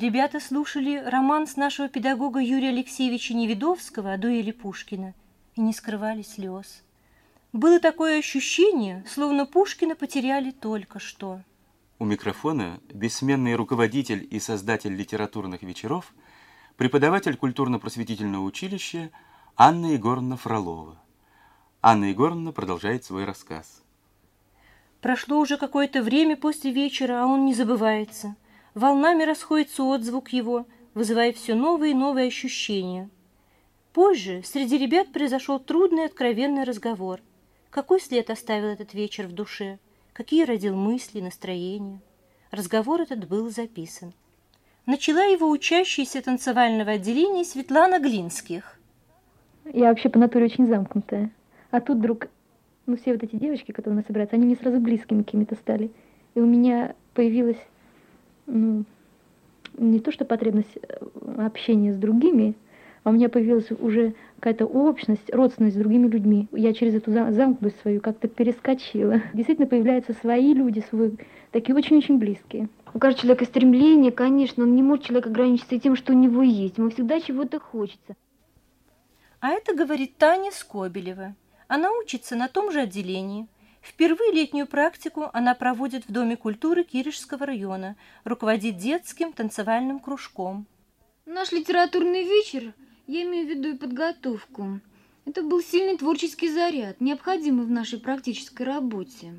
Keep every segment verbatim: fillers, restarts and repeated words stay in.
Ребята слушали романс нашего педагога Юрия Алексеевича Неведовского о дуэли Пушкина и не скрывали слез. Было такое ощущение, словно Пушкина потеряли только что. У микрофона бессменный руководитель и создатель литературных вечеров, преподаватель культурно-просветительного училища Анна Егоровна Фролова. Анна Егоровна продолжает свой рассказ. Прошло уже какое-то время после вечера, а он не забывается. Волнами расходится отзвук его, вызывая все новые и новые ощущения. Позже среди ребят произошел трудный откровенный разговор. Какой след оставил этот вечер в душе? Какие родил мысли, настроения? Разговор этот был записан. Начала его учащаяся танцевального отделения Светлана Глинских. Я вообще по натуре очень замкнутая. А тут вдруг, ну, все вот эти девочки, которые у нас собираются, они мне сразу близкими какими-то стали. И у меня появилась, ну, не то что потребность общения с другими, а у меня появилась уже какая-то общность, родственность с другими людьми. Я через эту замкнутость свою как-то перескочила. Действительно появляются свои люди, свои, такие очень-очень близкие. У каждого человека стремление, конечно, он не может человек ограничиться тем, что у него есть. Ему всегда чего-то хочется. А это говорит Таня Скобелева. Она учится на том же отделении. Впервые летнюю практику она проводит в Доме культуры Киришского района, руководит детским танцевальным кружком. Наш литературный вечер, я имею в виду и подготовку, это был сильный творческий заряд, необходимый в нашей практической работе.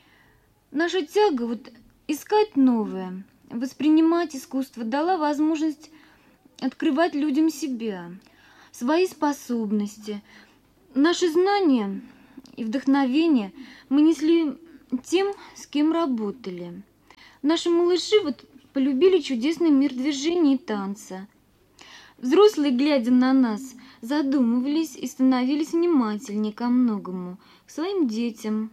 Наша тяга вот искать новое, воспринимать искусство дала возможность открывать людям себя, свои способности. Наши знания и вдохновение мы несли тем, с кем работали. Наши малыши вот полюбили чудесный мир движения и танца. Взрослые, глядя на нас, задумывались и становились внимательнее ко многому, к своим детям.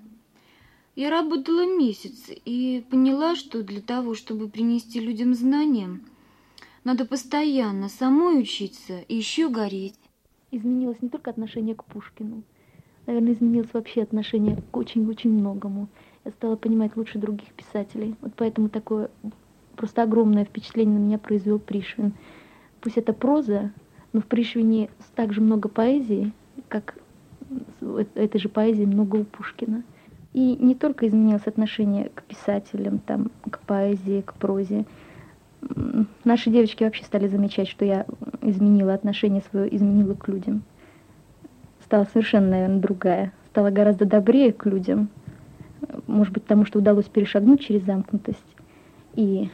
Я работала месяц и поняла, что для того, чтобы принести людям знания, надо постоянно самой учиться и еще гореть. Изменилось не только отношение к Пушкину. Наверное, изменилось вообще отношение к очень-очень многому. Я стала понимать лучше других писателей. Вот поэтому такое просто огромное впечатление на меня произвел Пришвин. Пусть это проза, но в Пришвине так же много поэзии, как этой же поэзии много у Пушкина. И не только изменилось отношение к писателям, там, к поэзии, к прозе. Наши девочки вообще стали замечать, что я изменила отношение свое, изменила к людям. Стала совершенно, наверное, другая. Стала гораздо добрее к людям. Может быть, потому что удалось перешагнуть через замкнутость. И,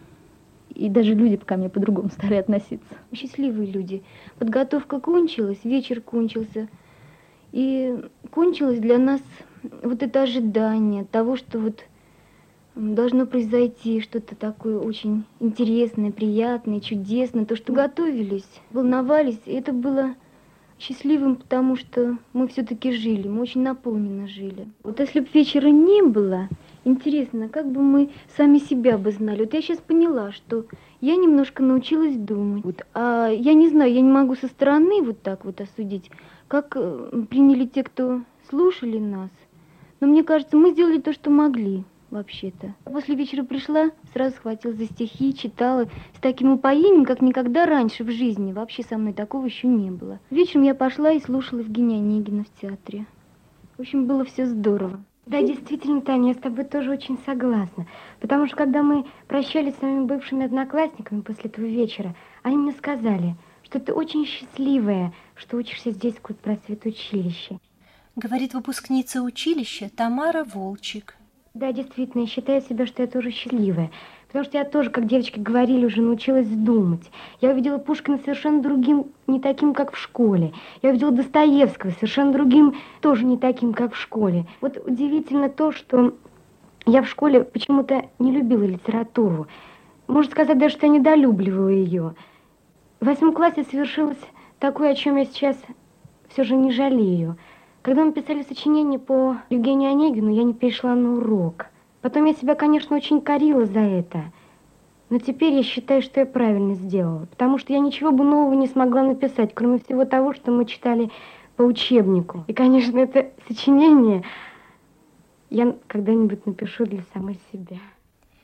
и даже люди ко мне по-другому стали относиться. Счастливые люди. Подготовка кончилась, вечер кончился. И кончилось для нас вот это ожидание того, что вот должно произойти что-то такое очень интересное, приятное, чудесное. То, что готовились, волновались, и это было счастливым, потому что мы все-таки жили, мы очень наполненно жили. Вот если бы вечера не было, интересно, как бы мы сами себя бы знали. Вот я сейчас поняла, что я немножко научилась думать. Вот, а я не знаю, я не могу со стороны вот так вот осудить, как приняли те, кто слушали нас. Но мне кажется, мы сделали то, что могли. Вообще-то. После вечера пришла, сразу схватилась за стихи, читала с таким упоением, как никогда раньше в жизни. Вообще со мной такого еще не было. Вечером я пошла и слушала Евгения Онегина в театре. В общем, было все здорово. Да, действительно, Таня, я с тобой тоже очень согласна. Потому что, когда мы прощались с своими бывшими одноклассниками после этого вечера, они мне сказали, что ты очень счастливая, что учишься здесь в культпросветучилище. Говорит выпускница училища Тамара Волчек. Да, действительно, я считаю себя, что я тоже счастливая. Потому что я тоже, как девочки говорили, уже научилась думать. Я увидела Пушкина совершенно другим, не таким, как в школе. Я увидела Достоевского совершенно другим, тоже не таким, как в школе. Вот удивительно то, что я в школе почему-то не любила литературу. Можно сказать даже, что я недолюбливаю ее. В восьмом классе совершилось такое, о чем я сейчас все же не жалею. Когда мы писали сочинение по Евгению Онегину, я не перешла на урок. Потом я себя, конечно, очень корила за это. Но теперь я считаю, что я правильно сделала. Потому что я ничего бы нового не смогла написать, кроме всего того, что мы читали по учебнику. И, конечно, это сочинение я когда-нибудь напишу для самой себя.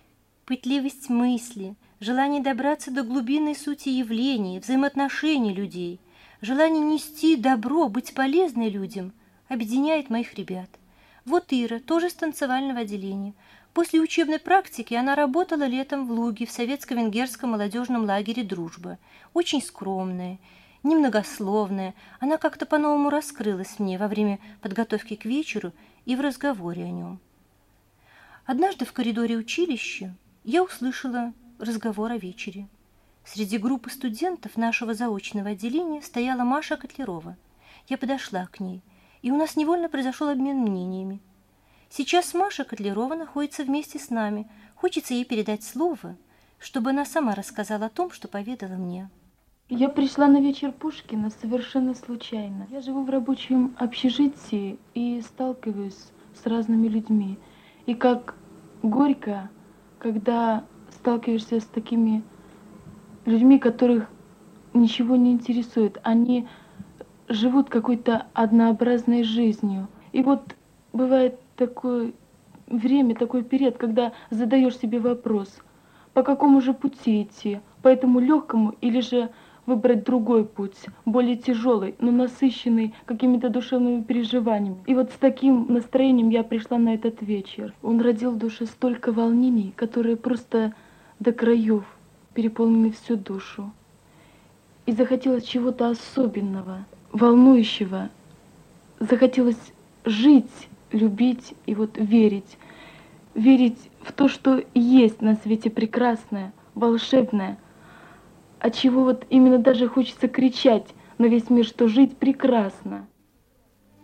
пытливость мысли, желание добраться до глубинной сути явлений, взаимоотношений людей, желание нести добро, быть полезной людям объединяет моих ребят. Вот Ира, тоже с танцевального отделения. После учебной практики она работала летом в Луге в советско-венгерском молодежном лагере «Дружба». Очень скромная, немногословная. Она как-то по-новому раскрылась мне во время подготовки к вечеру и в разговоре о нем. Однажды в коридоре училища я услышала разговор о вечере. Среди группы студентов нашего заочного отделения стояла Маша Котлярова. Я подошла к ней, и у нас невольно произошел обмен мнениями. Сейчас Маша Котлярова находится вместе с нами. Хочется ей передать слово, чтобы она сама рассказала о том, что поведала мне. Я пришла на вечер Пушкина совершенно случайно. Я живу в рабочем общежитии и сталкиваюсь с разными людьми. И как горько, когда сталкиваешься с такими людьми, которых ничего не интересует. Они живут какой-то однообразной жизнью. И вот бывает такое время, такой период, когда задаешь себе вопрос, по какому же пути идти, по этому легкому или же выбрать другой путь, более тяжелый, но насыщенный какими-то душевными переживаниями. И вот с таким настроением я пришла на этот вечер. Он родил в душе столько волнений, которые просто до краев переполнили всю душу. И захотелось чего-то особенного, волнующего. Захотелось жить, любить и вот верить. Верить в то, что есть на свете прекрасное, волшебное, от чего вот именно даже хочется кричать на весь мир, что жить прекрасно.